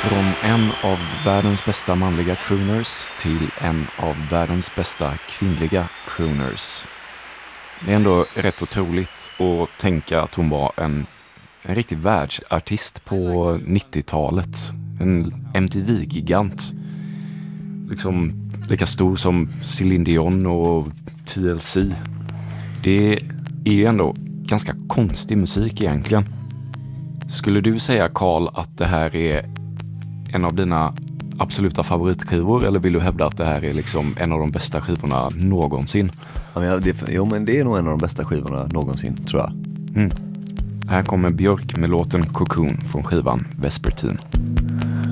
Från en av världens bästa manliga crooners till en av världens bästa kvinnliga crooners. Det är ändå rätt otroligt att tänka att hon var en riktig världsartist på 90-talet. En MTV-gigant. Liksom lika stor som Celine Dion och TLC. Det är ju ändå ganska konstig musik egentligen. Skulle du säga, Carl, att det här är en av dina absoluta favoritskivor, eller vill du hävda att det här är liksom en av de bästa skivorna någonsin? Ja, men det är nog en av de bästa skivorna någonsin, tror jag. Här kommer Björk med låten Cocoon från skivan Vespertine.